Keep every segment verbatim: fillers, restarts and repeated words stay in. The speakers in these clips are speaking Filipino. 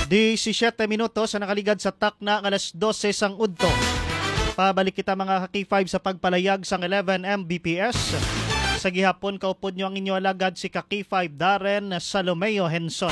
disisiete minutos sa nakaligad sa takna ng alas dose sang udto. Pabalik kita mga ka-K five sa pagpalayag sang eleven M B P S. Sa gihapon kaupod nyo ang inyo alagad si ka-K five Darren Salomeo Henson.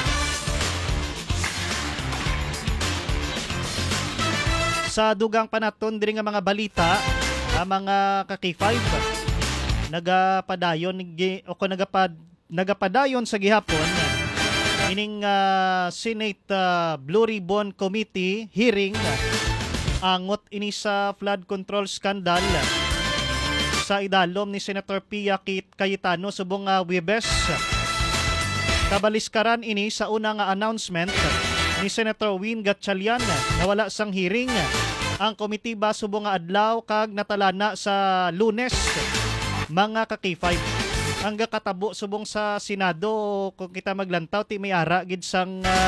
Sa dugang panaton diri nga mga balita, ang mga ka-K five nagapadayon o ko nagapad nagapadayon sa gihapon ining uh, Senate uh, Blue Ribbon Committee hearing angot ini sa flood control scandal sa idalom ni Senator Pia Cayetano subong uh, Webes. Kabaliskaran ini sa unang uh, announcement ni Senator Win Gatchalian na wala sang hearing ang komitiba subong nga adlaw kag natalana sa Lunes mga ka-K five. Ang katabo subong sa Senado kung kita maglantaw ti may ara gid sang uh,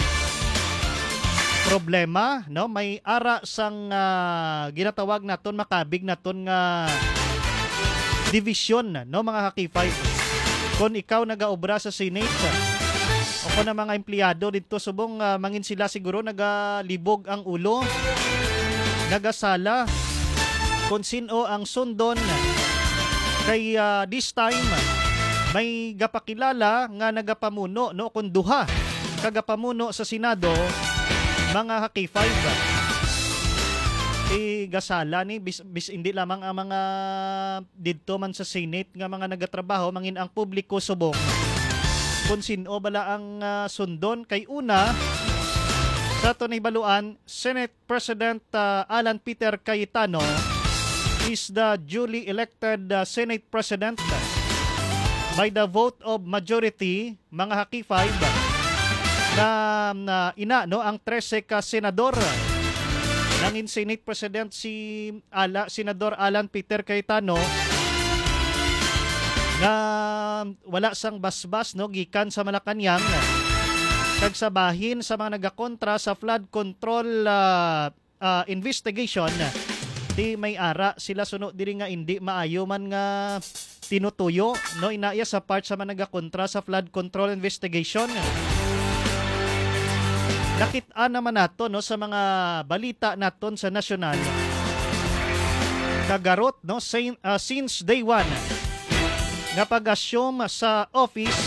problema, no? May ara sang uh, ginatawag naton makabig naton nga division, no mga ka-K five. Kung ikaw nagaobra sa Senate o kung na mga empleyado dito subong uh, mangin sila siguro nagalibog ang ulo, nagasala kung sino ang sundon. Kay uh, this time may gapakilala nga nagapamuno no kun duha kagapamuno sa Senado mga ka-K five. E gasala ni bis, bis hindi lamang ang mga didto man sa Senate nga mga nagatrabaho mangin ang publiko subong kun sino bala ang uh, sundon kay una sa tunay baluan Senate President uh, Alan Peter Cayetano is the duly elected uh, Senate President by the vote of majority mga ka-K five na, na ina no ang trese ka senador nangin Senate President si Ala, Senador Alan Peter Cayetano na wala sang basbas no gikan sa Malacañang kag sabahin sa mga nagakontra sa flood control uh, uh, investigation. Di may ara sila suno diri nga hindi maayo man nga tinutuyo no inaya sa part sa managa kontra sa flood control investigation. Nakita naman nato no sa mga balita naton sa nasyonal. Kagarot no since, uh, since day one nga pag-assume sa office